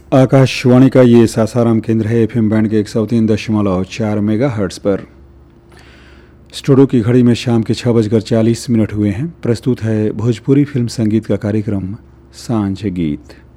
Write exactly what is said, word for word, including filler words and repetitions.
आकाशवाणी का ये सासाराम केंद्र है। एफएम बैंड के एक सौ तीन दशमलव चार मेगा हर्ट्स पर। स्टूडियो की घड़ी में शाम के छः बजकर चालीस मिनट हुए हैं। प्रस्तुत है भोजपुरी फिल्म संगीत का कार्यक्रम सांझ गीत।